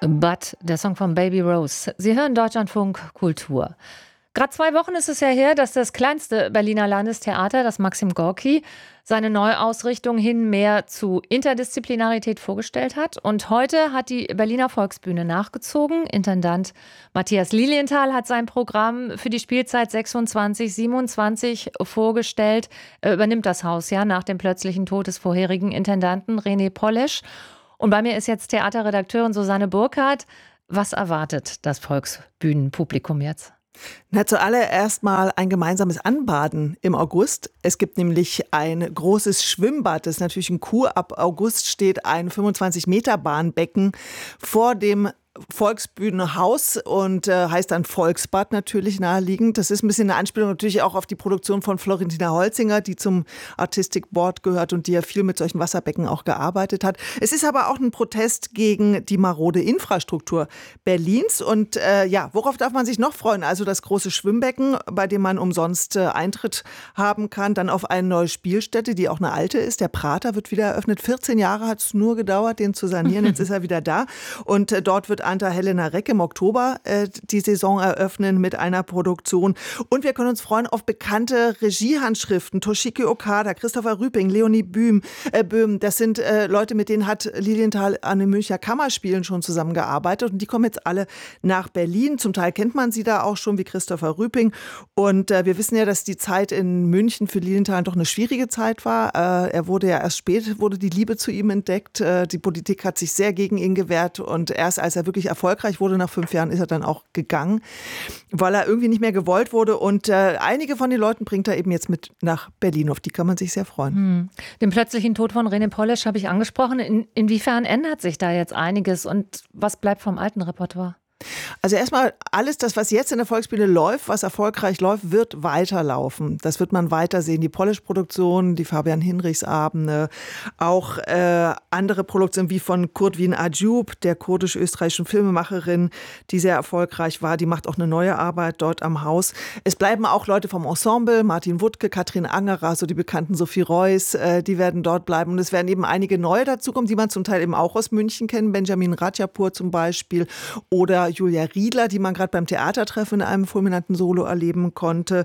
But, der Song von Baby Rose. Sie hören Deutschlandfunk Kultur. Gerade 2 Wochen ist es ja her, dass das kleinste Berliner Landestheater, das Maxim Gorki, seine Neuausrichtung hin mehr zu Interdisziplinarität vorgestellt hat. Und heute hat die Berliner Volksbühne nachgezogen. Intendant Matthias Lilienthal hat sein Programm für die Spielzeit 26/27 vorgestellt. Er übernimmt das Haus ja nach dem plötzlichen Tod des vorherigen Intendanten René Polesch. Und bei mir ist jetzt Theaterredakteurin Susanne Burkhardt. Was erwartet das Volksbühnenpublikum jetzt? Na, zuallererst mal ein gemeinsames Anbaden im August. Es gibt nämlich ein großes Schwimmbad, das ist natürlich ein Coup. Ab August steht ein 25-Meter-Bahnbecken vor dem Volksbühnenhaus und heißt dann Volksbad natürlich naheliegend. Das ist ein bisschen eine Anspielung natürlich auch auf die Produktion von Florentina Holzinger, die zum Artistic Board gehört und die ja viel mit solchen Wasserbecken auch gearbeitet hat. Es ist aber auch ein Protest gegen die marode Infrastruktur Berlins und worauf darf man sich noch freuen? Also das große Schwimmbecken, bei dem man umsonst Eintritt haben kann, dann auf eine neue Spielstätte, die auch eine alte ist. Der Prater wird wieder eröffnet. 14 Jahre hat es nur gedauert, den zu sanieren. Jetzt ist er wieder da und dort wird Anta Helena Reck im Oktober die Saison eröffnen mit einer Produktion. Und wir können uns freuen auf bekannte Regiehandschriften. Toshiki Okada, Christopher Rüping, Leonie Böhm. Das sind Leute, mit denen hat Lilienthal an den Münchner Kammerspielen schon zusammengearbeitet. Und die kommen jetzt alle nach Berlin. Zum Teil kennt man sie da auch schon, wie Christopher Rüping. Und wir wissen ja, dass die Zeit in München für Lilienthal doch eine schwierige Zeit war. Er wurde ja erst spät, wurde die Liebe zu ihm entdeckt. Die Politik hat sich sehr gegen ihn gewehrt. Und erst als er wirklich erfolgreich wurde, nach 5 Jahren, ist er dann auch gegangen, weil er irgendwie nicht mehr gewollt wurde. Und einige von den Leuten bringt er eben jetzt mit nach Berlin. Auf die kann man sich sehr freuen. Den plötzlichen Tod von René Polesch habe ich angesprochen. Inwiefern ändert sich da jetzt einiges und was bleibt vom alten Repertoire? Also erstmal alles das, was jetzt in der Volksbühne läuft, was erfolgreich läuft, wird weiterlaufen. Das wird man weitersehen. Die Polesch-Produktion, die Fabian Hinrichs-Abende, auch andere Produktionen wie von Kurt Wien Ajoub, der kurdisch-österreichischen Filmemacherin, die sehr erfolgreich war. Die macht auch eine neue Arbeit dort am Haus. Es bleiben auch Leute vom Ensemble, Martin Wuttke, Katrin Angerer, so die bekannten Sophie Reuss, die werden dort bleiben. Und es werden eben einige neue dazukommen, die man zum Teil eben auch aus München kennt. Benjamin Ratchapur zum Beispiel oder Julia Riedler, die man gerade beim Theatertreffen in einem fulminanten Solo erleben konnte.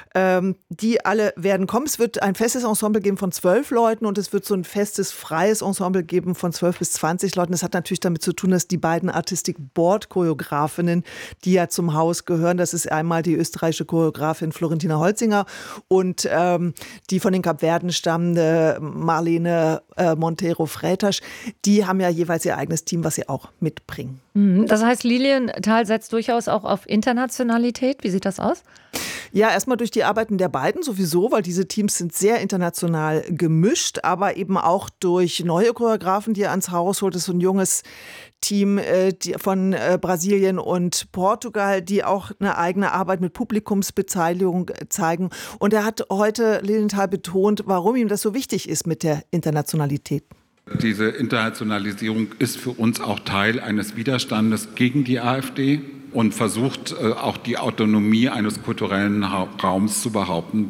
Die alle werden kommen. Es wird ein festes Ensemble geben von 12 Leuten und es wird so ein festes, freies Ensemble geben von 12 bis 20 Leuten. Das hat natürlich damit zu tun, dass die beiden Artistic Board Choreografinnen, die ja zum Haus gehören, das ist einmal die österreichische Choreografin Florentina Holzinger und die von den Kapverden stammende Marlene Monteiro-Frätasch, die haben ja jeweils ihr eigenes Team, was sie auch mitbringen. Das heißt, Lilienthal setzt durchaus auch auf Internationalität. Wie sieht das aus? Ja, erstmal durch die Arbeiten der beiden sowieso, weil diese Teams sind sehr international gemischt, aber eben auch durch neue Choreografen, die er ans Haus holt. Das ist so ein junges Team von Brasilien und Portugal, die auch eine eigene Arbeit mit Publikumsbeteiligung zeigen. Und er hat heute Lilienthal betont, warum ihm das so wichtig ist mit der Internationalität. Diese Internationalisierung ist für uns auch Teil eines Widerstandes gegen die AfD und versucht auch die Autonomie eines kulturellen Raums zu behaupten.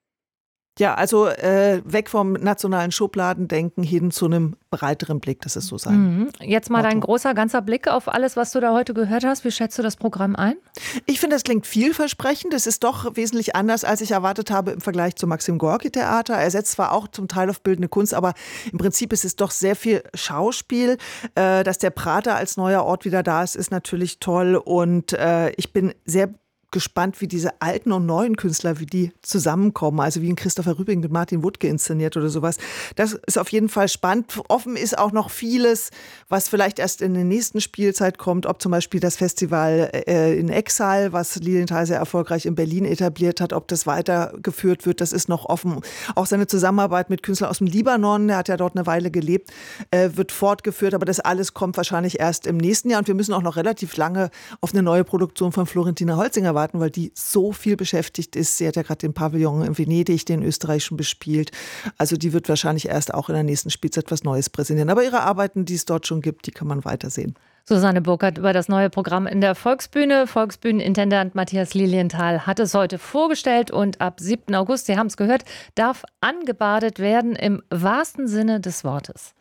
Ja, also weg vom nationalen Schubladendenken hin zu einem breiteren Blick, das ist so sein. Jetzt mal dein großer, ganzer Blick auf alles, was du da heute gehört hast. Wie schätzt du das Programm ein? Ich finde, das klingt vielversprechend. Es ist doch wesentlich anders, als ich erwartet habe im Vergleich zum Maxim Gorki Theater. Er setzt zwar auch zum Teil auf bildende Kunst, aber im Prinzip ist es doch sehr viel Schauspiel. Dass der Prater als neuer Ort wieder da ist natürlich toll. Und ich bin sehr gespannt, wie diese alten und neuen Künstler, wie die zusammenkommen. Also wie ein Christopher Rüping mit Martin Wuttke inszeniert oder sowas. Das ist auf jeden Fall spannend. Offen ist auch noch vieles, was vielleicht erst in der nächsten Spielzeit kommt. Ob zum Beispiel das Festival in Exile, was Lilienthal sehr erfolgreich in Berlin etabliert hat, ob das weitergeführt wird, das ist noch offen. Auch seine Zusammenarbeit mit Künstlern aus dem Libanon, der hat ja dort eine Weile gelebt, wird fortgeführt. Aber das alles kommt wahrscheinlich erst im nächsten Jahr. Und wir müssen auch noch relativ lange auf eine neue Produktion von Florentina Holzinger warten, weil die so viel beschäftigt ist. Sie hat ja gerade den Pavillon in Venedig, den österreichischen, bespielt. Also die wird wahrscheinlich erst auch in der nächsten Spielzeit was Neues präsentieren. Aber ihre Arbeiten, die es dort schon gibt, die kann man weitersehen. Susanne Burkhardt über das neue Programm in der Volksbühne. Volksbühnenintendant Matthias Lilienthal hat es heute vorgestellt und ab 7. August, Sie haben es gehört, darf angebadet werden im wahrsten Sinne des Wortes.